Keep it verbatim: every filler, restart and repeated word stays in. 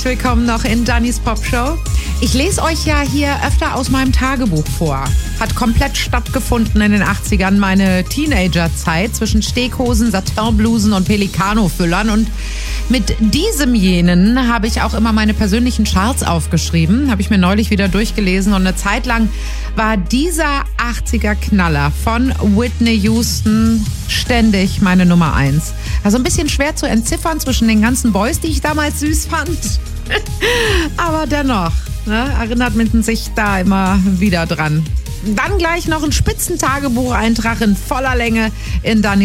Willkommen noch in Dannys Popshow. Ich lese euch ja hier öfter aus meinem Tagebuch vor. Hat komplett stattgefunden in den achtzigern, meine Teenagerzeit zwischen Steakhosen, Satinblusen und Pelicano-Füllern. Und mit diesem jenen habe ich auch immer meine persönlichen Charts aufgeschrieben. Habe ich mir neulich wieder durchgelesen. Und eine Zeit lang war dieser achtziger-Knaller von Whitney Houston ständig meine Nummer eins. Also ein bisschen schwer zu entziffern zwischen den ganzen Boys, die ich damals süß fand. Aber dennoch, ne, erinnert man sich da immer wieder dran. Dann gleich noch ein Spitzentagebucheintrag in voller Länge in Dannys